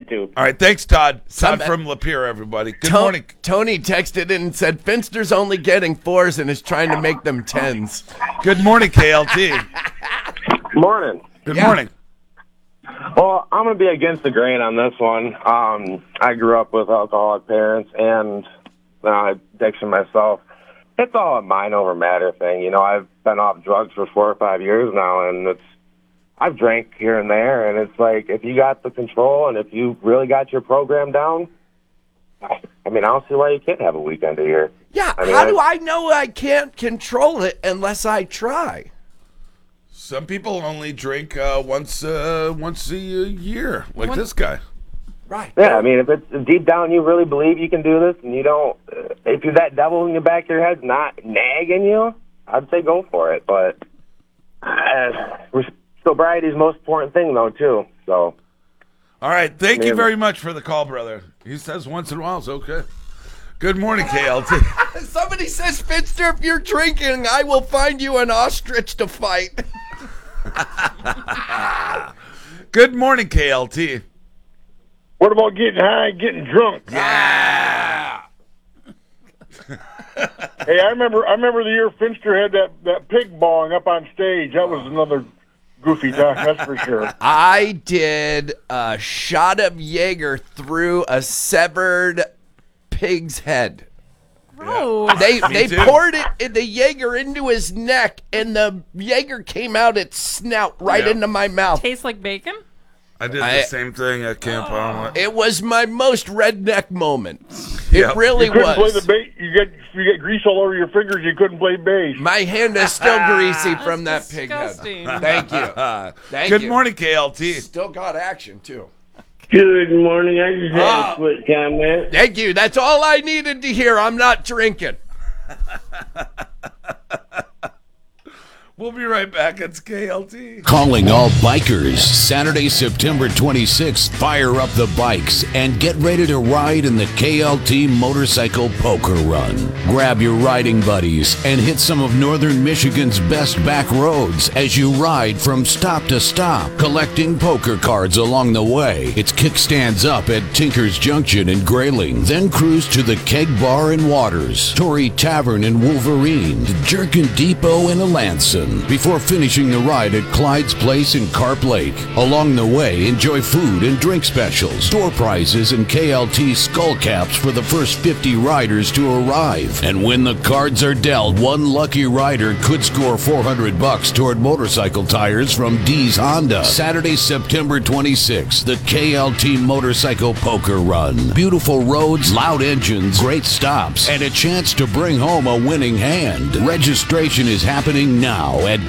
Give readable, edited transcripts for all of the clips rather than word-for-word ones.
too. All right, thanks, Todd. Todd from Lapeer, everybody. Good morning. Tony texted in and said Finster's only getting 4s and is trying to make them 10s. Good morning, KLT. Morning. Good morning. Well, I'm going to be against the grain on this one. I grew up with alcoholic parents, and addiction myself. It's all a mind over matter thing. You know, I've been off drugs for 4 or 5 years now, and I've drank here and there, and it's like, if you got the control and if you really got your program down, I mean, I don't see why you can't have a weekend a year. Yeah, I mean, how do I know I can't control it unless I try? Some people only drink once a year, like this guy. Right. Yeah, I mean, if it's deep down you really believe you can do this, and you don't, if you're that devil in the back of your head not nagging you, I'd say go for it. But sobriety is the most important thing, though, too. So. All right, thank you very much for the call, brother. He says once in a while it's okay. Good morning, KLT. Somebody says, Finster, if you're drinking, I will find you an ostrich to fight. Good morning, KLT. What about getting high and getting drunk? Yeah. Hey, I remember the year Finster had that pig bawling up on stage. That was another goofy time, that's for sure. I did a shot of Jaeger through a severed pig's head. Gross. They too. poured the Jaeger into his neck, and the Jaeger came out its snout right into my mouth. Tastes like bacon? I did the same thing at Camp Omelet. It was my most redneck moment. Yep. It really You couldn't play was. the bass. You get grease all over your fingers. You couldn't play bass. My hand is still greasy from that pig head. disgusting. Thank you. Thank Good you. morning, KLT. Still got action, too. Good morning. I just had a quick comment. Thank you. That's all I needed to hear. I'm not drinking. We'll be right back. It's KLT. Calling all bikers. Saturday, September 26th. Fire up the bikes and get ready to ride in the KLT Motorcycle Poker Run. Grab your riding buddies and hit some of Northern Michigan's best back roads as you ride from stop to stop, collecting poker cards along the way. It's kickstands up at Tinker's Junction in Grayling. Then cruise to the Keg Bar in Waters, Torrey Tavern in Wolverine, the Jerkin Depot in Alanson, before finishing the ride at Clyde's Place in Carp Lake. Along the way, enjoy food and drink specials, store prizes, and KLT skull caps for the first 50 riders to arrive. And when the cards are dealt, one lucky rider could score $400 toward motorcycle tires from D's Honda. Saturday, September 26th, the KLT Motorcycle Poker Run. Beautiful roads, loud engines, great stops, and a chance to bring home a winning hand. Registration is happening now at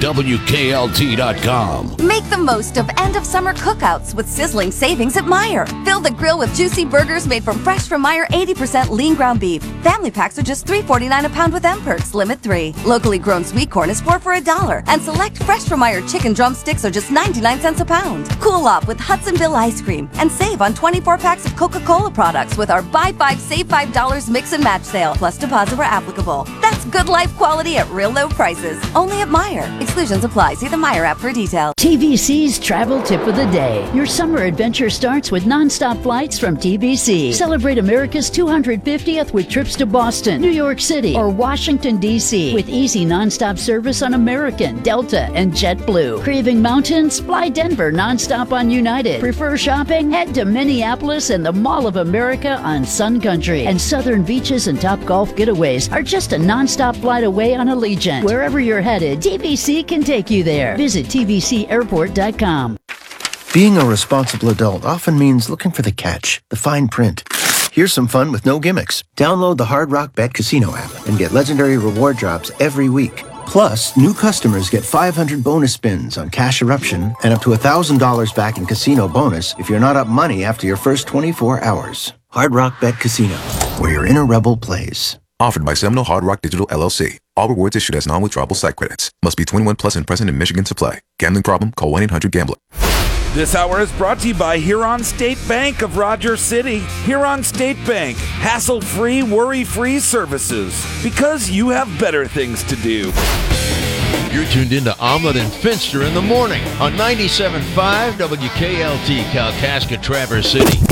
WKLT.com. Make the most of end-of-summer cookouts with sizzling savings at Meijer. Fill the grill with juicy burgers made from fresh from Meijer 80% lean ground beef. Family packs are just $3.49 a pound with M-Perks, limit 3. Locally grown sweet corn is 4 for $1. And select fresh from Meijer chicken drumsticks are just 99 cents a pound. Cool off with Hudsonville ice cream and save on 24 packs of Coca-Cola products with our Buy 5, Save $5 mix and match sale, plus deposit where applicable. That's good life quality at real low prices. Only at Meijer. Exclusions apply. See the Meijer app for details. TVC's travel tip of the day. Your summer adventure starts with nonstop flights from TVC. Celebrate America's 250th with trips to Boston, New York City, or Washington, D.C. with easy nonstop service on American, Delta, and JetBlue. Craving mountains? Fly Denver nonstop on United. Prefer shopping? Head to Minneapolis and the Mall of America on Sun Country. And southern beaches and top golf getaways are just a nonstop flight away on Allegiant. Wherever you're headed, TVC can take you there. Visit tvcairport.com. Being a responsible adult often means looking for the catch, the fine print. Here's some fun with no gimmicks. Download the Hard Rock Bet Casino app and get legendary reward drops every week. Plus, new customers get 500 bonus spins on Cash Eruption and up to $1,000 back in casino bonus if you're not up money after your first 24 hours. Hard Rock Bet Casino, where your inner rebel plays. Offered by Seminole Hard Rock Digital LLC. All rewards issued as non-withdrawable site credits. Must be 21 plus and present in Michigan to play. Gambling problem? Call 1-800-GAMBLER. This hour is brought to you by Huron State Bank of Rogers City. Huron State Bank. Hassle-free, worry-free services. Because you have better things to do. You're tuned into Omelet and Finster in the morning on 97.5 WKLT, Kalkaska, Traverse City.